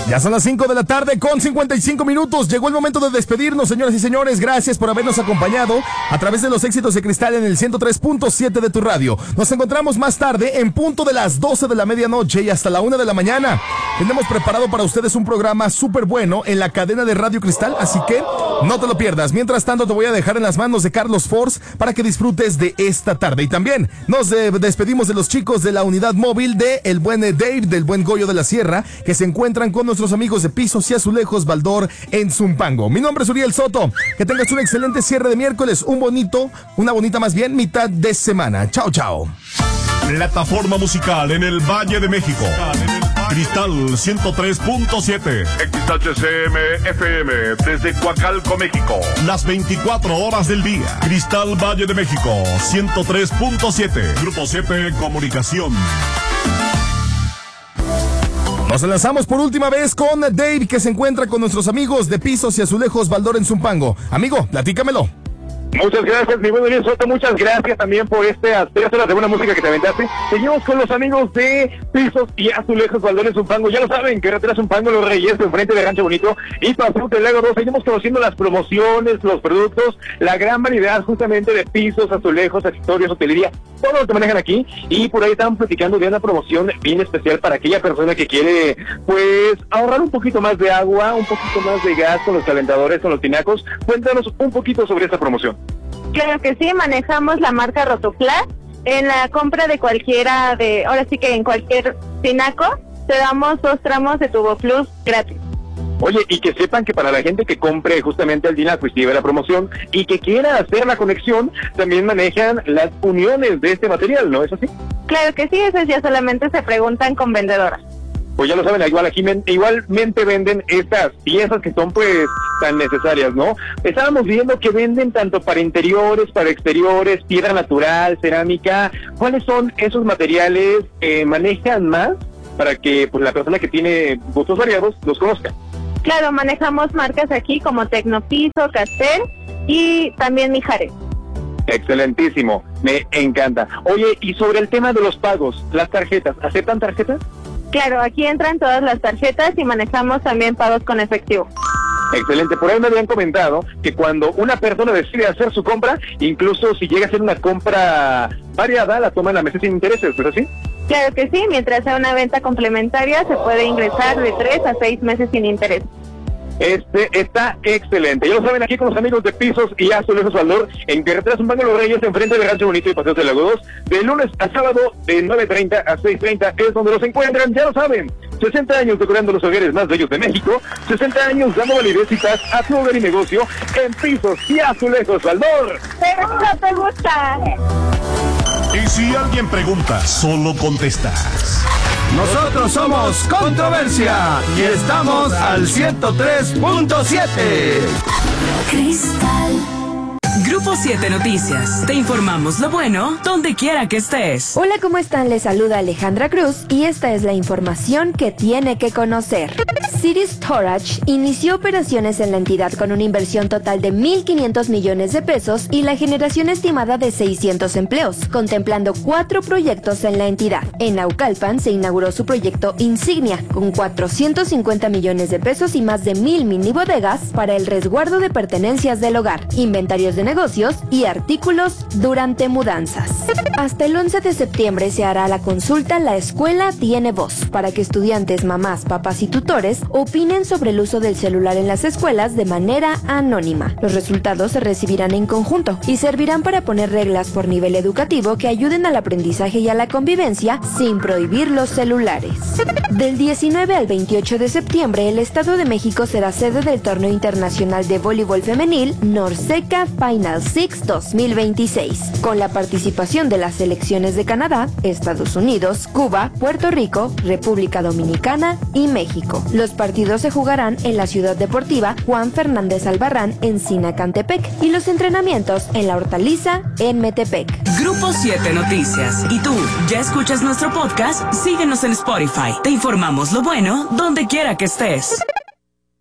Ya son las 5 de la tarde con 55 minutos. Llegó el momento de despedirnos, señoras y señores. Gracias por habernos acompañado a través de los éxitos de Cristal en el 103.7 de tu radio. Nos encontramos más tarde en punto de las 12 de la medianoche y hasta la 1 de la mañana. Tenemos preparado para ustedes un programa súper bueno en la cadena de Radio Cristal, así que no te lo pierdas. Mientras tanto, te voy a dejar en las manos de Carlos Force para que disfrutes de esta tarde. Y también nos despedimos de los chicos de la unidad móvil de el buen Dave, del buen Goyo de la Sierra, que se encuentran con nuestros amigos de Pisos y Azulejos Baldor en Zumpango. Mi nombre es Uriel Soto. Que tengas un excelente cierre de miércoles, una bonita mitad de semana. Chao, chao. Plataforma musical en el Valle de México. Cristal 103.7. XHCM FM desde Coacalco, México. Las 24 horas del día. Cristal Valle de México 103.7. Grupo 7 Comunicación. Nos lanzamos por última vez con Dave, que se encuentra con nuestros amigos de Pisos y Azulejos Baldor en Zumpango. Amigo, platícamelo. Muchas gracias, mi buen Uriel Soto, muchas gracias también por estas 3 horas de buena música que te aventaste. Seguimos con los amigos de Pisos y Azulejos Baldor en Zumpango. Ya lo saben, carretera Zumpango, Los Reyes, enfrente de Rancho Bonito y Paseo del Lago 2. Seguimos conociendo las promociones, los productos, la gran variedad justamente de pisos, azulejos, accesorios, hotelería, todo lo que manejan aquí. Y por ahí estaban platicando de una promoción bien especial para aquella persona que quiere, pues, ahorrar un poquito más de agua, un poquito más de gas con los calentadores, con los tinacos. Cuéntanos un poquito sobre esta promoción. Claro que sí, manejamos la marca Rotoplas. En la compra de ahora sí que en cualquier tinaco, te damos 2 tramos de Turbo Plus gratis. Oye, y que sepan que para la gente que compre justamente el tinaco y se lleve la promoción y que quiera hacer la conexión, también manejan las uniones de este material, ¿no es así? Claro que sí, esas ya solamente se preguntan con vendedoras. Pues ya lo saben, igualmente venden estas piezas que son pues tan necesarias, ¿no? Estábamos viendo que venden tanto para interiores, para exteriores, piedra natural, cerámica. ¿Cuáles son esos materiales que manejan más para que pues la persona que tiene gustos variados los conozca? Claro, manejamos marcas aquí como Tecnopiso, Castel y también Mijares. Excelentísimo, me encanta. Oye, y sobre el tema de los pagos, las tarjetas, ¿aceptan tarjetas? Claro, aquí entran todas las tarjetas y manejamos también pagos con efectivo. Excelente, por ahí me habían comentado que cuando una persona decide hacer su compra, incluso si llega a ser una compra variada, la toman a meses sin intereses, ¿no es así? Claro que sí, mientras sea una venta complementaria se puede ingresar de 3 a 6 meses sin interés. Está excelente. Ya lo saben, aquí con los amigos de Pisos y Azulejos Baldor, en carretera Zumpango Los Reyes, enfrente de Rancho Bonito y Paseo del Lago 2, de lunes a sábado, de 9:30 a 6:30, es donde los encuentran, ya lo saben. 60 años decorando los hogares más bellos de México, 60 años dando validez y paz a tu hogar y negocio en Pisos y Azulejos Baldor. Pero no te gusta. Y si alguien pregunta, solo contestas. Nosotros somos Controversia y estamos al 103.7. Cristal. Grupo 7 Noticias. Te informamos lo bueno donde quiera que estés. Hola, ¿cómo están? Les saluda Alejandra Cruz y esta es la información que tiene que conocer. City Storage inició operaciones en la entidad con una inversión total de 1.500 millones de pesos y la generación estimada de 600 empleos, contemplando 4 proyectos en la entidad. En Naucalpan se inauguró su proyecto Insignia, con 450 millones de pesos y más de 1.000 mini bodegas para el resguardo de pertenencias del hogar, inventarios de negocios y artículos durante mudanzas. Hasta el 11 de septiembre se hará la consulta La Escuela Tiene Voz, para que estudiantes, mamás, papás y tutores opinen sobre el uso del celular en las escuelas de manera anónima. Los resultados se recibirán en conjunto y servirán para poner reglas por nivel educativo que ayuden al aprendizaje y a la convivencia sin prohibir los celulares. Del 19 al 28 de septiembre, el Estado de México será sede del Torneo Internacional de Voleibol Femenil Norseca Final Six 2026, con la participación de las selecciones de Canadá, Estados Unidos, Cuba, Puerto Rico, República Dominicana y México. Los partidos se jugarán en la Ciudad Deportiva Juan Fernández Albarrán en Sinacantepec y los entrenamientos en La Hortaliza en Metepec. Grupo 7 Noticias. ¿Y tú, ya escuchas nuestro podcast? Síguenos en Spotify. Te informamos lo bueno donde quiera que estés.